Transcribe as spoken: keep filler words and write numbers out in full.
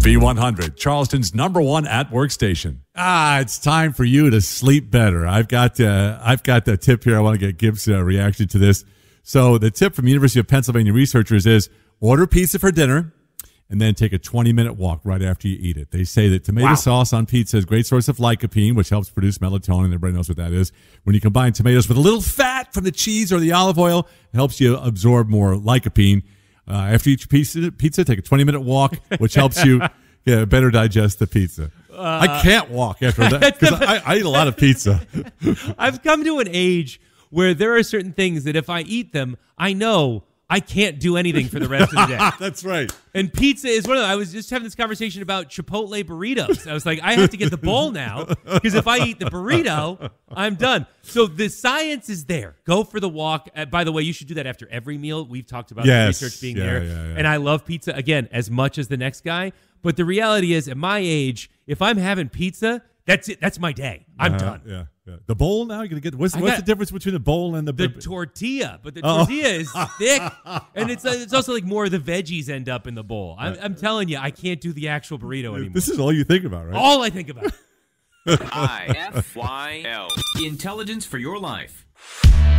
B one hundred, Charleston's number one at-work station. Ah, it's time for you to sleep better. I've got uh, I've got the tip here. I want to get Gibbs' uh, reaction to this. So the tip from University of Pennsylvania researchers is order pizza for dinner and then take a twenty-minute walk right after you eat it. They say that tomato Wow. sauce on pizza is a great source of lycopene, which helps produce melatonin. Everybody knows what that is. When you combine tomatoes with a little fat from the cheese or the olive oil, it helps you absorb more lycopene. Uh, after each pizza, pizza, take a twenty-minute walk, which helps you yeah, better digest the pizza. Uh, I can't walk after that because I, I eat a lot of pizza. I've come to an age where there are certain things that if I eat them, I know I can't do anything for the rest of the day. That's right. And pizza is one of them. I was just having this conversation about Chipotle burritos. I was like, I have to get the bowl now because if I eat the burrito, I'm done. So the science is there. Go for the walk. Uh, by the way, you should do that after every meal. We've talked about Yes. the research being Yeah, there. yeah, yeah. And I love pizza, again, as much as the next guy. But the reality is, at my age, if I'm having pizza, that's it. That's my day. I'm Uh, done. Yeah, yeah. The bowl now, you're gonna get. What's, I what's got- the difference between the bowl and the? The tortilla, but the Oh. tortilla is thick, and it's uh, it's also like more of the veggies end up in the bowl. I'm, I'm telling you, I can't do the actual burrito anymore. This is all you think about, right? all I think about. I F Y L. Intelligence for your life.